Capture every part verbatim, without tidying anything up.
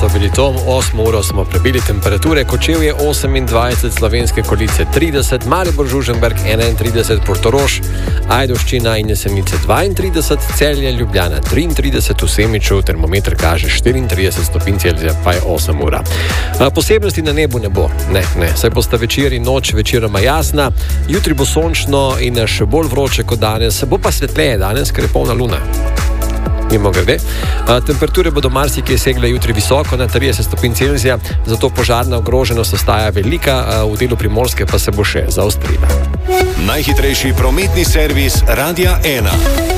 so bili to, osmo uro smo prebili temperature, Kočevje osemindvajset, Slovenske Konjice trideset, Maribor Žužemberk enaintrideset, Portorož, Ajdovščina in Jesenice dvaintrideset, Celje, Ljubljana triintrideset, v Semiču termometer kaže štiriintrideset stopinj Celzija, pa je osem ura. Posebnosti na nebu ne bo, ne, ne, saj bosta večer in noč večeroma jasna, jutri bo sončno in še bolj vroče kot danes, bo pa svetleje danes, ker je polna luna. Mimo grede. Temperature bodo marsikje segle jutri visoko na trideset stopinj Celzija, zato požarna ogroženost ostaja velika, v delu Primorske pa se bo še zaostrila. Najhitrejši prometni servis Radia ena.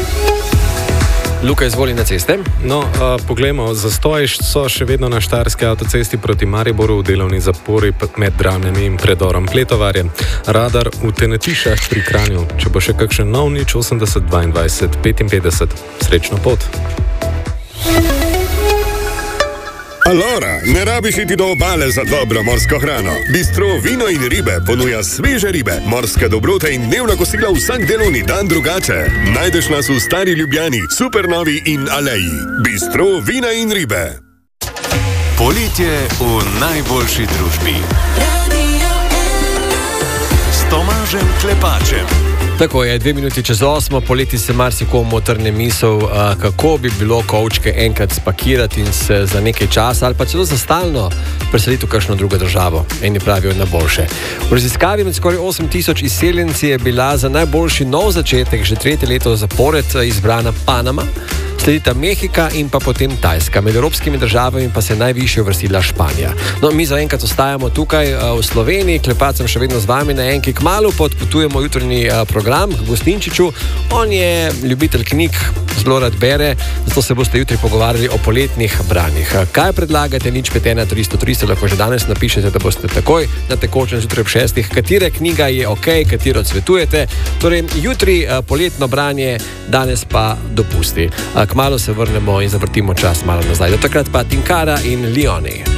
Luka, izvoli na ceste. No, uh, poglejmo, zastoji so še vedno na Štajerski avtocesti proti Mariboru v delovni zapori med Dramljami in predorom Pletovarje. Radar v Tenetišah pri Kranju. Če bo še kakšen nov, nič osemdeset dvaindvajset petinpetdeset. Srečno pot. Alora, ne rabiš iti do obale za dobro morsko hrano. Bistro Vino in ribe ponuja sveže ribe, morske dobrote in dnevna kosila vsak delovni dan drugače. Najdeš nas v Stari Ljubljani, Supernovi in Aleji. Bistro Vina in ribe. Poletje v najboljši družbi. S Tomažem Klepačem. Tako je, dve minuti čez osmo, poleti se marsikomu otrne misel, kako bi bilo kovčke enkrat spakirati in se za nekaj časa ali pa celo za stalno preseliti v kakšno drugo državo. Eni pravijo na boljše. V raziskavi med skoraj osem tisoč izseljenci je bila za najboljši nov začetek že tretje leto zapored izbrana Panama, sledita Mehika in pa potem Tajska. Med evropskimi državami pa se je najvišje uvrstila Španija. No, mi zaenkrat ostajamo tukaj v Sloveniji, Klepač sem še vedno z vami na enki, kmalu podpotujemo jutrni program k Gostinčiču. On je ljubitelj knjig, zelo rad bere, zato se boste jutri pogovarjali o poletnih branjih. Kaj predlagate, nič pet ena tristo tristo, lahko že danes napišete, da boste takoj na tekočem zjutraj ob šestih. Katera knjiga je ok, katero odsvetujete? Torej, jutri poletno branje, danes pa dopusti. Kmalu se vrnemo in zavrtimo čas malo nazaj. Do takrat pa Tinkara in Leoni.